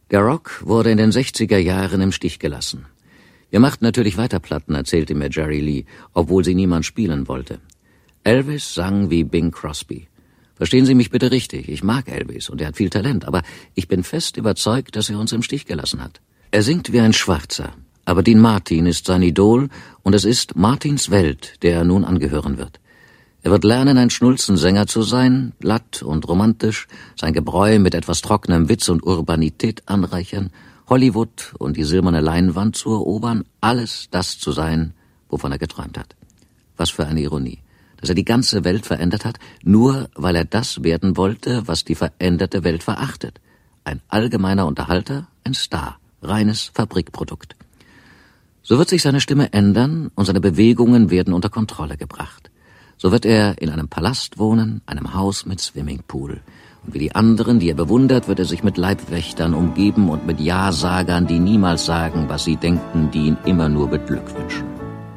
Der Rock wurde in den 60er Jahren im Stich gelassen. Wir machten natürlich weiter Platten, erzählte mir Jerry Lee, obwohl sie niemand spielen wollte. Elvis sang wie Bing Crosby. Verstehen Sie mich bitte richtig, ich mag Elvis und er hat viel Talent, aber ich bin fest überzeugt, dass er uns im Stich gelassen hat. Er singt wie ein Schwarzer, aber Dean Martin ist sein Idol und es ist Martins Welt, der er nun angehören wird. Er wird lernen, ein Schnulzensänger zu sein, glatt und romantisch, sein Gebräu mit etwas trockenem Witz und Urbanität anreichern, Hollywood und die silberne Leinwand zu erobern, alles das zu sein, wovon er geträumt hat. Was für eine Ironie, dass er die ganze Welt verändert hat, nur weil er das werden wollte, was die veränderte Welt verachtet. Ein allgemeiner Unterhalter, ein Star, reines Fabrikprodukt. So wird sich seine Stimme ändern und seine Bewegungen werden unter Kontrolle gebracht. So wird er in einem Palast wohnen, einem Haus mit Swimmingpool. Und wie die anderen, die er bewundert, wird er sich mit Leibwächtern umgeben und mit Ja-Sagern, die niemals sagen, was sie denken, die ihn immer nur beglückwünschen.